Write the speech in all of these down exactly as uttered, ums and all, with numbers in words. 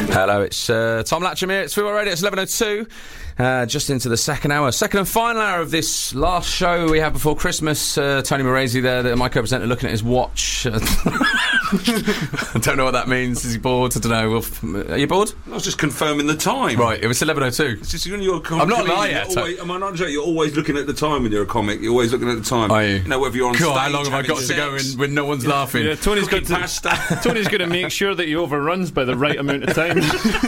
Hello, it's uh, Tom Latcham here. It's Freeway Radio. It's eleven oh two. Uh, just into the second hour, second and final hour of this last show we have before Christmas. Uh, Tony Morazy there, the, my co-presenter, looking at his watch. I don't know what that means. Is he bored? I don't know. Well, are you bored? I was just confirming the time. Right, it was eleven oh two. It's just, when you're a com- I'm not comedian, lying yet. Always, am I not joking? You're always looking at the time when you're a comic. You're always looking at the time. Are you? You know, whether you're on God, stage. how long have I got having to go sex. in when no one's laughing? Yeah, Tony's got to, Pasta. Tony's going to make sure that he overruns by the right amount of time.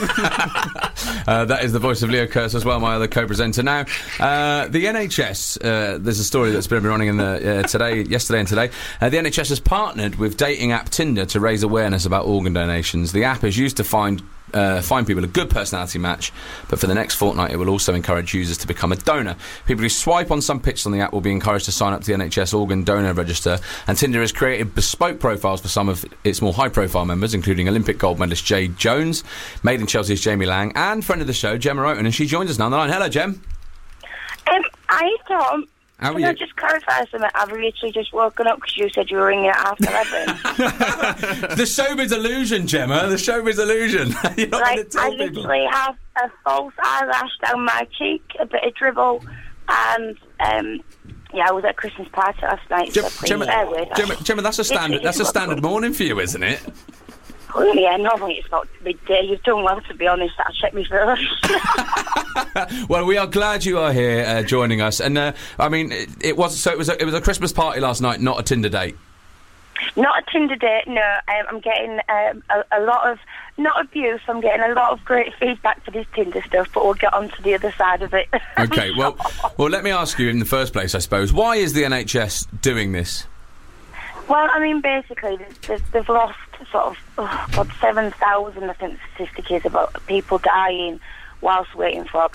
uh, that is the voice of Leo Kurtz as well, my other co-presenter. Now, uh, the N H S, uh, there's a story that's been running in the uh, today, yesterday and today. Uh, the N H S has partnered with dating app Tinder to raise awareness about organ donations. The app is used to find Uh, find people a good personality match, but for the next fortnight it will also encourage users to become a donor. People who swipe on some pictures on the app will be encouraged to sign up to the N H S Organ Donor Register, and Tinder has created bespoke profiles for some of its more high-profile members, including Olympic gold medalist Jade Jones, Made in Chelsea's Jamie Lang, and friend of the show, Gemma Oten, and she joins us now on the line. Hello, Gem. Um, hi, Tom. How are Can you? I just clarify something? I've literally just woken up because you said you were ringing at half eleven. The showbiz illusion, Gemma, the showbiz illusion. You're not going Like, to I tell people. literally have a false eyelash down my cheek, a bit of dribble, and, um, yeah, I was at a Christmas party last night, Gem- so please Gemma, bear with. Gemma, Gemma, that's a standard. Literally That's a just standard woke up. morning for you, isn't it? Oh, yeah, normally it's about midday. You've done well, to be honest. I'll check me first. Well, we are glad you are here uh, joining us, and uh, I mean, it, it was so it was a, it was a Christmas party last night, not a Tinder date. Not a Tinder date, no. Um, I'm getting um, a, a lot of, not abuse, I'm getting a lot of great feedback for this Tinder stuff, but we'll get on to the other side of it. Okay, well, well, let me ask you in the first place, I suppose, why is the N H S doing this? Well, I mean, basically, they've, they've lost sort of, oh, what, seven thousand, I think the statistic is, about people dying whilst waiting for